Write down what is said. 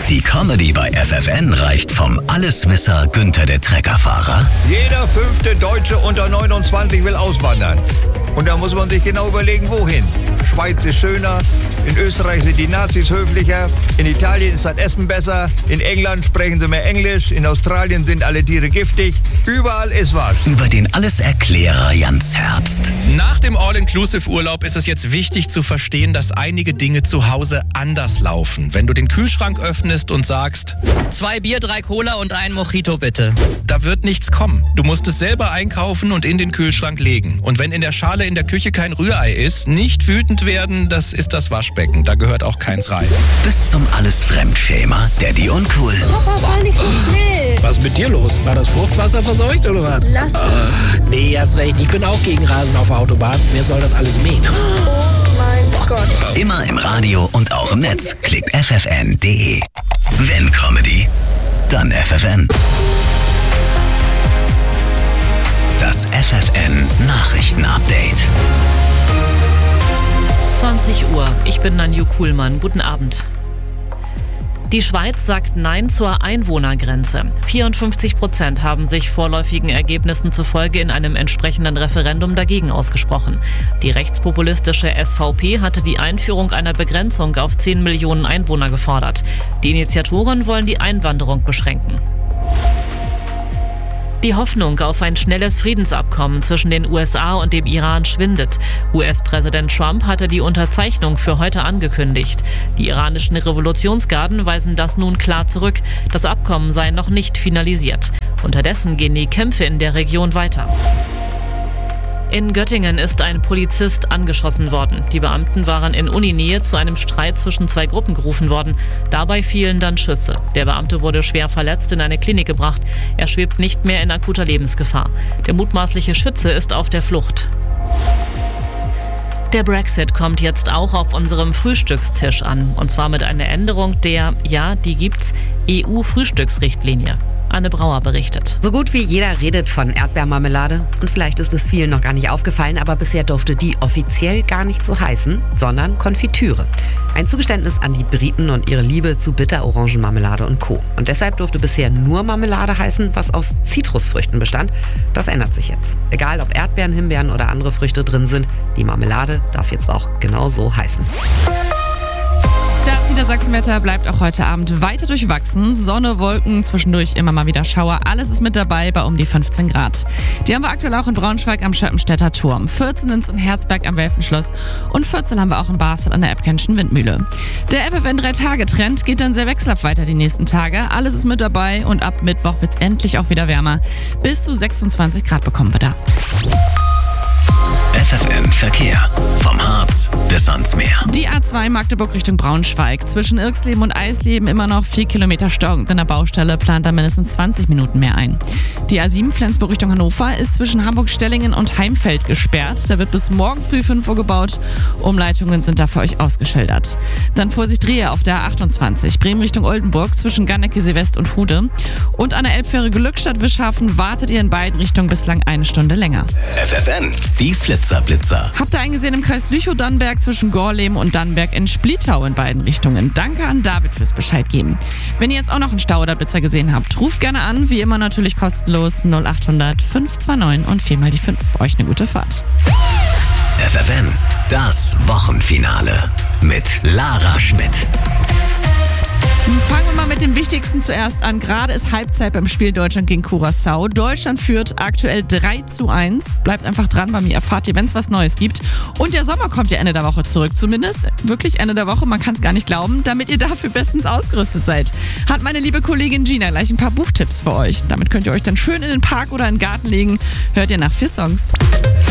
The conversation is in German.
Die Comedy bei FFN reicht vom Alleswisser Günther der Treckerfahrer. Jeder 5. Deutsche unter 29 will auswandern. Und da muss man sich genau überlegen, wohin. Schweiz ist schöner, in Österreich sind die Nazis höflicher, in Italien ist das Essen besser, in England sprechen sie mehr Englisch, in Australien sind alle Tiere giftig. Überall ist was. Über den Alleserklärer Jans Herbst. Nach dem All-Inclusive-Urlaub ist es jetzt wichtig zu verstehen, dass einige Dinge zu Hause anders laufen. Wenn du den Kühlschrank öffnest und sagst, 2 Bier, 3 Cola und ein Mojito bitte. Da wird nichts kommen. Du musst es selber einkaufen und in den Kühlschrank legen. Und wenn in der Schale in der Küche kein Rührei ist, nicht wütend werden, das ist das Waschbecken. Da gehört auch keins rein. Bis zum Alles-Fremdschämer, Daddy uncool. Papa, war nicht so schnell. Was ist mit dir los? War das Fruchtwasser verseucht oder was? Lass es. Nee, hast recht. Ich bin auch gegen Rasen auf der Autobahn. Wer soll das alles mähen? Oh mein Gott. Immer im Radio und auch im Netz. Klickt ffn.de. Wenn Comedy, dann FFN. Das FFN Nachrichten-Update. 20 Uhr. Ich bin Nanju Kuhlmann. Guten Abend. Die Schweiz sagt Nein zur Einwohnergrenze. 54% haben sich vorläufigen Ergebnissen zufolge in einem entsprechenden Referendum dagegen ausgesprochen. Die rechtspopulistische SVP hatte die Einführung einer Begrenzung auf 10 Millionen Einwohner gefordert. Die Initiatoren wollen die Einwanderung beschränken. Die Hoffnung auf ein schnelles Friedensabkommen zwischen den USA und dem Iran schwindet. US-Präsident Trump hatte die Unterzeichnung für heute angekündigt. Die iranischen Revolutionsgarden weisen das nun klar zurück. Das Abkommen sei noch nicht finalisiert. Unterdessen gehen die Kämpfe in der Region weiter. In Göttingen ist ein Polizist angeschossen worden. Die Beamten waren in Uninähe zu einem Streit zwischen 2 Gruppen gerufen worden. Dabei fielen dann Schüsse. Der Beamte wurde schwer verletzt in eine Klinik gebracht. Er schwebt nicht mehr in akuter Lebensgefahr. Der mutmaßliche Schütze ist auf der Flucht. Der Brexit kommt jetzt auch auf unserem Frühstückstisch an. Und zwar mit einer Änderung der, ja, die gibt's, EU-Frühstücksrichtlinie. Anne Brauer berichtet. So gut wie jeder redet von Erdbeermarmelade. Und vielleicht ist es vielen noch gar nicht aufgefallen, aber bisher durfte die offiziell gar nicht so heißen, sondern Konfitüre. Ein Zugeständnis an die Briten und ihre Liebe zu Bitterorangenmarmelade und Co. Und deshalb durfte bisher nur Marmelade heißen, was aus Zitrusfrüchten bestand. Das ändert sich jetzt. Egal ob Erdbeeren, Himbeeren oder andere Früchte drin sind, die Marmelade darf jetzt auch genau so heißen. Das Niedersachsenwetter bleibt auch heute Abend weiter durchwachsen. Sonne, Wolken, zwischendurch immer mal wieder Schauer. Alles ist mit dabei bei um die 15 Grad. Die haben wir aktuell auch in Braunschweig am Schöppenstädter Turm. 14 sind es in Herzberg am Welfenschloss und 14 haben wir auch in Basel an der Ebkenschen Windmühle. Der FFN 3-Tage-Trend geht dann sehr wechselhaft weiter die nächsten Tage. Alles ist mit dabei und ab Mittwoch wird es endlich auch wieder wärmer. Bis zu 26 Grad bekommen wir da. FFN Verkehr. Vom Harz bis ans Meer. Die A2 Magdeburg Richtung Braunschweig. Zwischen Irxleben und Eisleben immer noch 4 Kilometer Stau. Und an der Baustelle plant da mindestens 20 Minuten mehr ein. Die A7 Flensburg Richtung Hannover ist zwischen Hamburg-Stellingen und Heimfeld gesperrt. Da wird bis morgen früh 5 Uhr gebaut. Umleitungen sind da für euch ausgeschildert. Dann Vorsicht Drehe auf der A28 Bremen Richtung Oldenburg zwischen Ganneke-Seewest und Hude. Und an der Elbfähre Glückstadt-Wischhafen wartet ihr in beiden Richtungen bislang 1 Stunde länger. FFN, die Flitzer-Blitzer. Habt ihr eingesehen im Kreis Lüchow-Dannenberg zwischen Gorleben und Dannenberg in Splittau in beiden Richtungen. Danke an David fürs Bescheid geben. Wenn ihr jetzt auch noch einen Stau oder Blitzer gesehen habt, ruft gerne an. Wie immer natürlich kostenlos 0800 529 und 4 die 5. Euch eine gute Fahrt. FFN, das Wochenfinale mit Lara Schmidt. Fangen wir mal mit dem Wichtigsten zuerst an. Gerade ist Halbzeit beim Spiel Deutschland gegen Curaçao. Deutschland führt aktuell 3:1. Bleibt einfach dran, bei mir erfahrt ihr, wenn es was Neues gibt. Und der Sommer kommt ja Ende der Woche zurück. Zumindest wirklich Ende der Woche, man kann es gar nicht glauben. Damit ihr dafür bestens ausgerüstet seid, hat meine liebe Kollegin Gina gleich ein paar Buchtipps für euch. Damit könnt ihr euch dann schön in den Park oder in den Garten legen. Hört ihr nach 4 Songs.